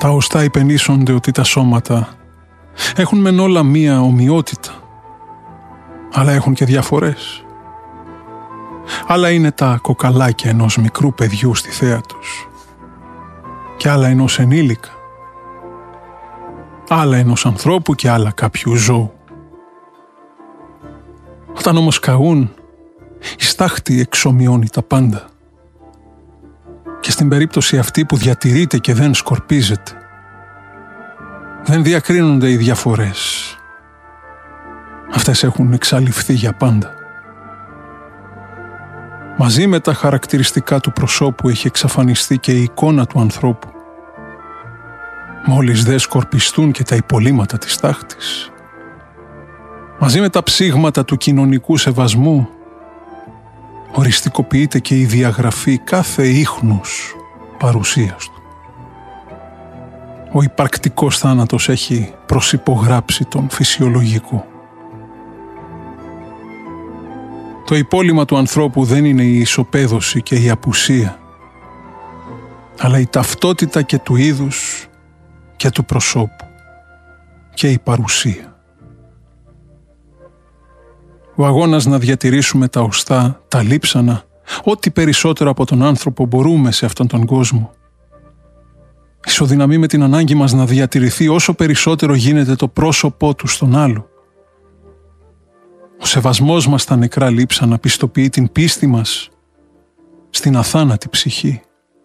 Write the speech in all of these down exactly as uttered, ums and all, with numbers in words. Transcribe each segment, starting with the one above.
Τα οστά υπενήσονται ότι τα σώματα έχουν μεν όλα μία ομοιότητα, αλλά έχουν και διαφορές. Άλλα είναι τα κοκαλάκια ενός μικρού παιδιού στη θέα τους και άλλα ενός ενήλικα, άλλα ενός ανθρώπου και άλλα κάποιου ζώου. Όταν όμως καούν, η στάχτη εξομοιώνει τα πάντα. Και στην περίπτωση αυτή που διατηρείται και δεν σκορπίζεται, δεν διακρίνονται οι διαφορές. Αυτές έχουν εξαλειφθεί για πάντα. Μαζί με τα χαρακτηριστικά του προσώπου έχει εξαφανιστεί και η εικόνα του ανθρώπου. Μόλις δε σκορπιστούν και τα υπολείμματα της τάχτης, μαζί με τα ψήγματα του κοινωνικού σεβασμού, οριστικοποιείται και η διαγραφή κάθε ίχνους παρουσίας του. Ο υπαρκτικός θάνατος έχει προσυπογράψει τον φυσιολογικό. Το υπόλοιμα του ανθρώπου δεν είναι η ισοπαίδωση και η απουσία, αλλά η ταυτότητα και του είδους και του προσώπου και η παρουσία. Ο αγώνας να διατηρήσουμε τα οστά, τα λείψανα, ό,τι περισσότερο από τον άνθρωπο μπορούμε σε αυτόν τον κόσμο, ισοδυναμεί με την ανάγκη μας να διατηρηθεί όσο περισσότερο γίνεται το πρόσωπό του στον άλλο. Ο σεβασμός μας στα νεκρά λείψανα πιστοποιεί την πίστη μας στην αθάνατη ψυχή.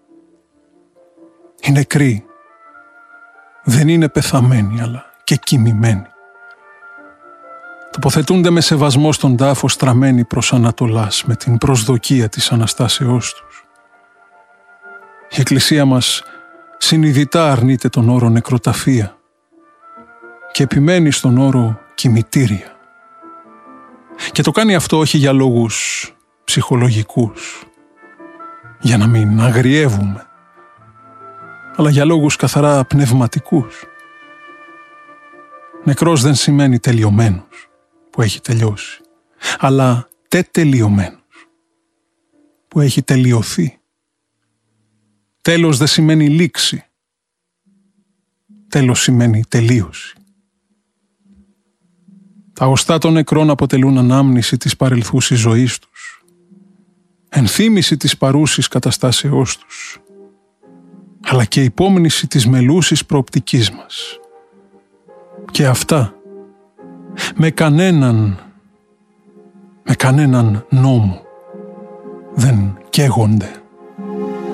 Οι νεκροί δεν είναι πεθαμένοι, αλλά και κοιμημένοι. Τοποθετούνται με σεβασμό στον τάφο στραμμένοι προς Ανατολάς με την προσδοκία της Αναστάσεώς τους. Η Εκκλησία μας συνειδητά αρνείται τον όρο νεκροταφεία και επιμένει στον όρο κημητήρια. Και το κάνει αυτό όχι για λόγους ψυχολογικούς, για να μην αγριεύουμε, αλλά για λόγους καθαρά πνευματικούς. Νεκρός δεν σημαίνει τελειωμένος, που έχει τελειώσει, αλλά τετελειωμένος, που έχει τελειωθεί. Τέλος δεν σημαίνει λήξη. Τέλος σημαίνει τελείωση. Τα οστά των νεκρών αποτελούν ανάμνηση της παρελθούσης ζωής τους, ενθύμηση της παρούσης καταστάσεώς τους, αλλά και υπόμνηση της μελούσης προοπτικής μας. Και αυτά με κανέναν, με κανέναν νόμο δεν καίγονται.